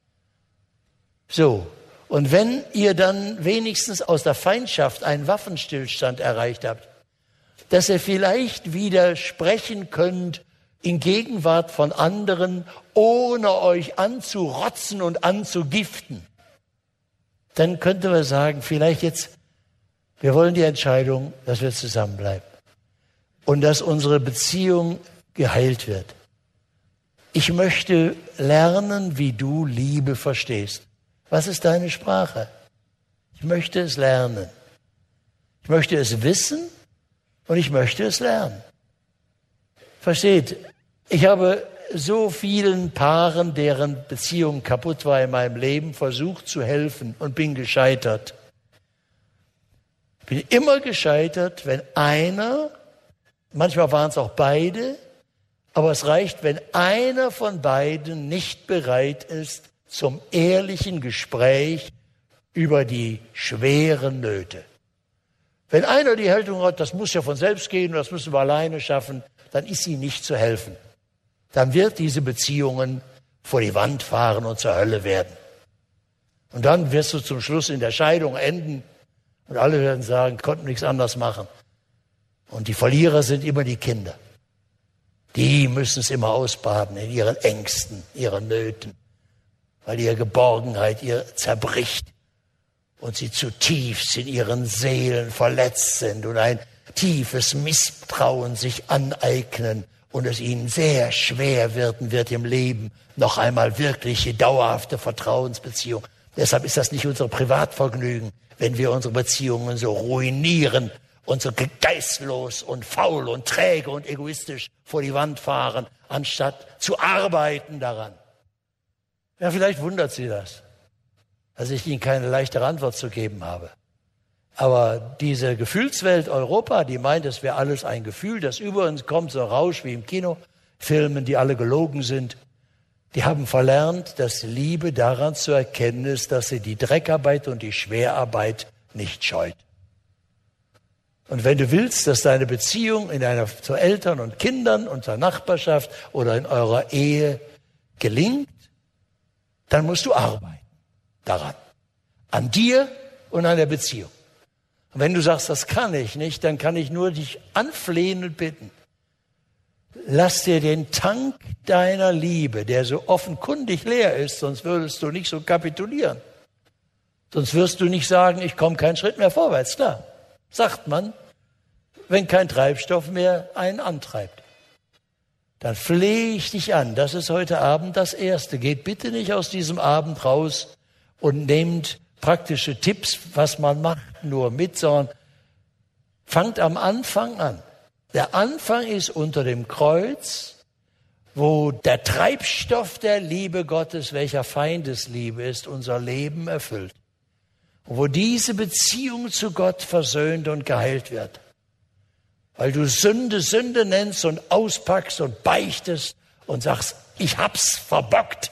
So. Und wenn ihr dann wenigstens aus der Feindschaft einen Waffenstillstand erreicht habt, dass ihr vielleicht wieder sprechen könnt in Gegenwart von anderen, ohne euch anzurotzen und anzugiften, dann könnte man sagen, vielleicht jetzt, wir wollen die Entscheidung, dass wir zusammenbleiben und dass unsere Beziehung geheilt wird. Ich möchte lernen, wie du Liebe verstehst. Was ist deine Sprache? Ich möchte es lernen. Ich möchte es wissen und ich möchte es lernen. Versteht, ich habe so vielen Paaren, deren Beziehung kaputt war in meinem Leben, versucht zu helfen und bin gescheitert. Ich bin immer gescheitert, wenn einer, manchmal waren es auch beide, aber es reicht, wenn einer von beiden nicht bereit ist, zum ehrlichen Gespräch über die schweren Nöte. Wenn einer die Haltung hat, das muss ja von selbst gehen, das müssen wir alleine schaffen, dann ist ihm nicht zu helfen. Dann wird diese Beziehungen vor die Wand fahren und zur Hölle werden. Und dann wirst du zum Schluss in der Scheidung enden und alle werden sagen, konnten nichts anderes machen. Und die Verlierer sind immer die Kinder. Die müssen es immer ausbaden in ihren Ängsten, ihren Nöten, weil ihre Geborgenheit ihr zerbricht und sie zutiefst in ihren Seelen verletzt sind und ein tiefes Misstrauen sich aneignen und es ihnen sehr schwer werden wird im Leben, noch einmal wirkliche, dauerhafte Vertrauensbeziehung. Deshalb ist das nicht unser Privatvergnügen, wenn wir unsere Beziehungen so ruinieren und so geistlos und faul und träge und egoistisch vor die Wand fahren, anstatt zu arbeiten daran. Ja, vielleicht wundert Sie das, dass ich Ihnen keine leichtere Antwort zu geben habe. Aber diese Gefühlswelt Europa, die meint, es wäre alles ein Gefühl, das über uns kommt, so ein Rausch wie im Kinofilmen, die alle gelogen sind. Die haben verlernt, dass Liebe daran zu erkennen ist, dass sie die Dreckarbeit und die Schwerarbeit nicht scheut. Und wenn du willst, dass deine Beziehung in einer, zu Eltern und Kindern und zur Nachbarschaft oder in eurer Ehe gelingt, dann musst du arbeiten daran. An dir und an der Beziehung. Und wenn du sagst, das kann ich nicht, dann kann ich nur dich anflehen und bitten. Lass dir den Tank deiner Liebe, der so offenkundig leer ist, sonst würdest du nicht so kapitulieren. Sonst wirst du nicht sagen, ich komme keinen Schritt mehr vorwärts. Klar, sagt man, wenn kein Treibstoff mehr einen antreibt. Dann flehe ich dich an. Das ist heute Abend das Erste. Geht bitte nicht aus diesem Abend raus und nehmt praktische Tipps, was man macht, nur mit, sondern fangt am Anfang an. Der Anfang ist unter dem Kreuz, wo der Treibstoff der Liebe Gottes, welcher Feindesliebe ist, unser Leben erfüllt. Und wo diese Beziehung zu Gott versöhnt und geheilt wird. Weil du Sünde Sünde nennst und auspackst und beichtest und sagst, ich hab's verbockt.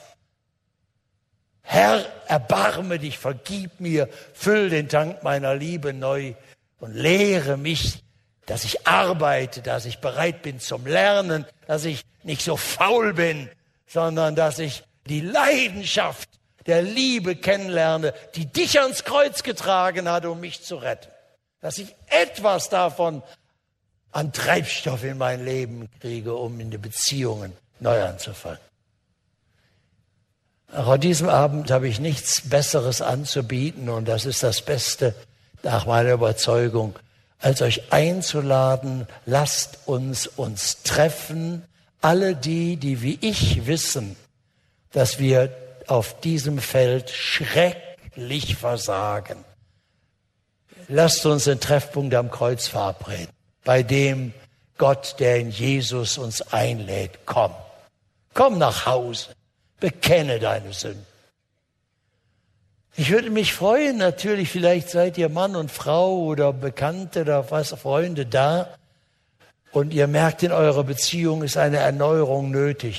Herr, erbarme dich, vergib mir, füll den Tank meiner Liebe neu und lehre mich, dass ich arbeite, dass ich bereit bin zum Lernen, dass ich nicht so faul bin, sondern dass ich die Leidenschaft der Liebe kennenlerne, die dich ans Kreuz getragen hat, um mich zu retten. Dass ich etwas davon an Treibstoff in mein Leben kriege, um in die Beziehungen neu anzufangen. Auch an diesem Abend habe ich nichts Besseres anzubieten und das ist das Beste nach meiner Überzeugung, als euch einzuladen, lasst uns uns treffen, alle die, die wie ich wissen, dass wir auf diesem Feld schrecklich versagen. Lasst uns den Treffpunkt am Kreuz verabreden, bei dem Gott, der in Jesus uns einlädt, komm. Komm nach Hause, bekenne deine Sünden. Ich würde mich freuen, natürlich, vielleicht seid ihr Mann und Frau oder Bekannte oder was, Freunde da und ihr merkt, in eurer Beziehung ist eine Erneuerung nötig.